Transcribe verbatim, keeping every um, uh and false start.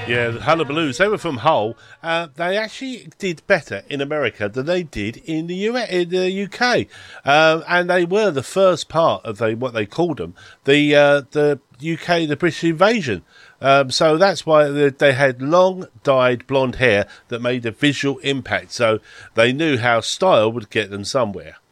Yeah, the Hullabaloos, they were from Hull. Uh, they actually did better in America than they did in the, U- in the U K. Um, and they were the first part of they, what they called them, the uh, the U K, the British invasion. Um, so that's why they, they had long, dyed blonde hair that made a visual impact. So they knew how style would get them somewhere.